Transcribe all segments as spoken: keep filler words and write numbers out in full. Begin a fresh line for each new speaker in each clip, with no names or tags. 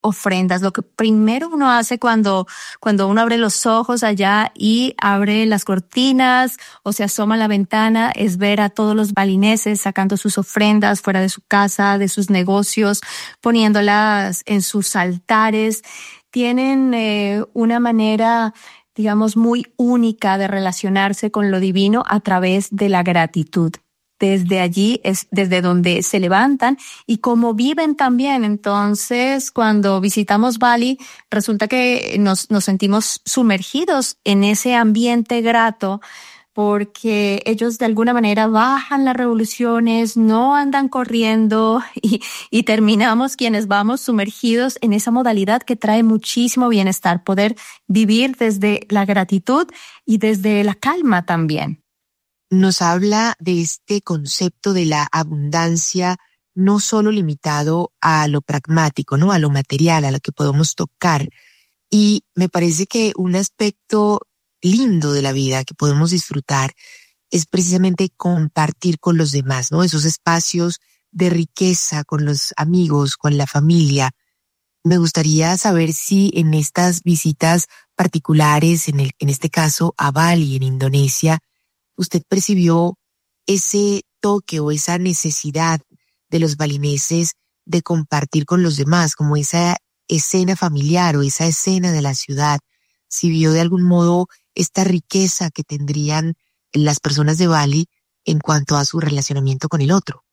ofrendas. Lo que primero uno hace cuando, cuando uno abre los ojos allá y abre las cortinas o se asoma a la ventana es ver a todos los balineses sacando sus ofrendas fuera de su casa, de sus negocios, poniéndolas en sus altares. Tienen eh, una manera, digamos, muy única de relacionarse con lo divino a través de la gratitud. Desde allí es desde donde se levantan y cómo viven también. Entonces, cuando visitamos Bali, resulta que nos, nos sentimos sumergidos en ese ambiente grato porque ellos de alguna manera bajan las revoluciones, no andan corriendo y, y terminamos quienes vamos sumergidos en esa modalidad que trae muchísimo bienestar, poder vivir desde la gratitud y desde la calma también.
Nos habla de este concepto de la abundancia no solo limitado a lo pragmático, ¿no? A lo material, a lo que podemos tocar. Y me parece que un aspecto lindo de la vida que podemos disfrutar es precisamente compartir con los demás, ¿no? Esos espacios de riqueza con los amigos, con la familia. Me gustaría saber si en estas visitas particulares, en el, en este caso a Bali, en Indonesia, usted percibió ese toque o esa necesidad de los balineses de compartir con los demás, como esa escena familiar o esa escena de la ciudad. Si vio de algún modo esta riqueza que tendrían las personas de Bali en cuanto a su relacionamiento con el otro.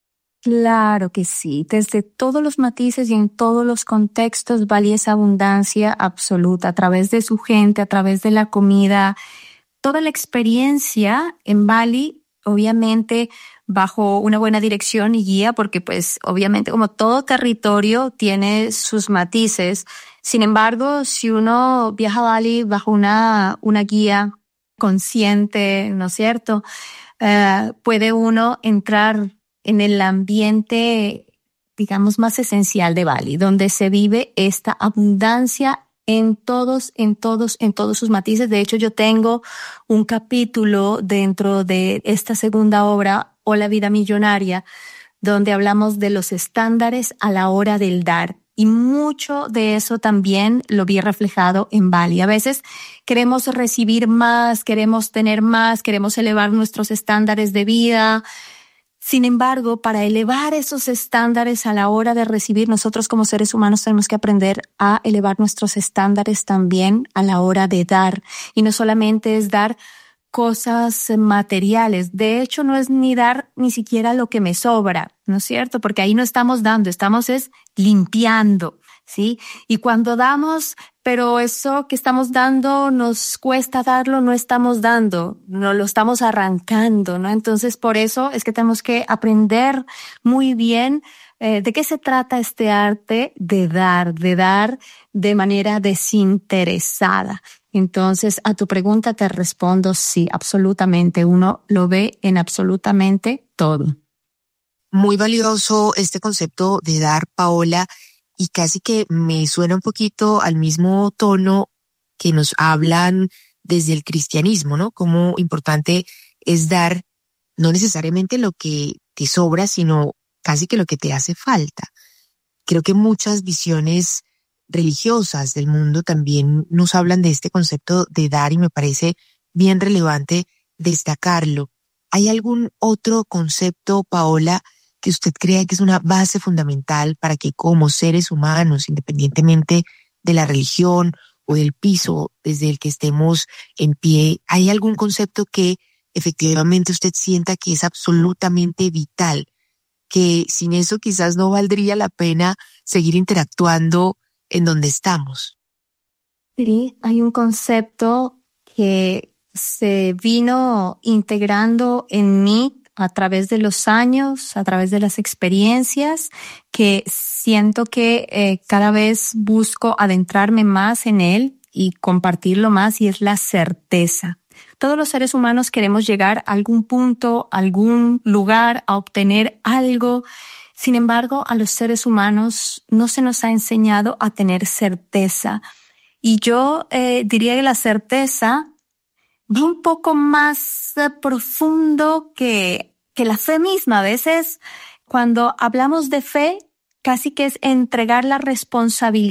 Claro que sí, desde todos los matices y en todos los contextos, Bali es abundancia absoluta, a través de su gente, a través de la comida. Toda la experiencia en Bali, obviamente, bajo una buena dirección y guía, porque pues obviamente como todo territorio tiene sus matices. Sin embargo, si uno viaja a Bali bajo una, una guía consciente, ¿no es cierto? Uh, puede uno entrar en el ambiente, digamos, más esencial de Bali, donde se vive esta abundancia en todos, en todos, en todos sus matices. De hecho, yo tengo un capítulo dentro de esta segunda obra, O la vida millonaria, donde hablamos de los estándares a la hora del dar. Y mucho de eso también lo vi reflejado en Bali. A veces queremos recibir más, queremos tener más, queremos elevar nuestros estándares de vida. Sin embargo, para elevar esos estándares a la hora de recibir, nosotros como seres humanos tenemos que aprender a elevar nuestros estándares también a la hora de dar. Y no solamente es dar cosas materiales. De hecho, no es ni dar ni siquiera lo que me sobra, ¿no es cierto? Porque ahí no estamos dando, estamos es limpiando, ¿sí? Y cuando damos, pero eso que estamos dando nos cuesta darlo, no estamos dando, no lo estamos arrancando, ¿no? Entonces, por eso es que tenemos que aprender muy bien eh, de qué se trata este arte de dar, de dar de manera desinteresada. Entonces, a tu pregunta te respondo sí, absolutamente. Uno lo ve en absolutamente todo.
Muy valioso este concepto de dar, Paola, y casi que me suena un poquito al mismo tono que nos hablan desde el cristianismo, ¿no? Como importante es dar no necesariamente lo que te sobra, sino casi que lo que te hace falta. Creo que muchas visiones religiosas del mundo también nos hablan de este concepto de dar y me parece bien relevante destacarlo. ¿Hay algún otro concepto, Paola, que usted crea que es una base fundamental para que como seres humanos, independientemente de la religión o del piso desde el que estemos en pie, hay algún concepto que efectivamente usted sienta que es absolutamente vital, que sin eso quizás no valdría la pena seguir interactuando en donde estamos?
Sí, hay un concepto que se vino integrando en mí a través de los años, a través de las experiencias, que siento que eh, cada vez busco adentrarme más en él y compartirlo más, y es la certeza. Todos los seres humanos queremos llegar a algún punto, a algún lugar, a obtener algo. Sin embargo, a los seres humanos no se nos ha enseñado a tener certeza. Y yo eh, diría que la certeza va un poco más eh, profundo que, que la fe misma. A veces, cuando hablamos de fe, casi que es entregar la responsabilidad